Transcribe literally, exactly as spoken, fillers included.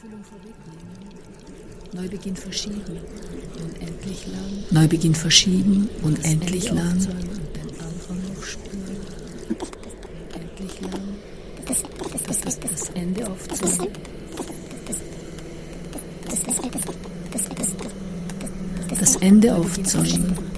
Neubeginn verschieben, unendlich lang. Neubeginn verschieben, unendlich lang. Und den Anfang noch spüren. Endlich lang. Das, das, das Ende aufzeigen. Das Ende aufzeigen.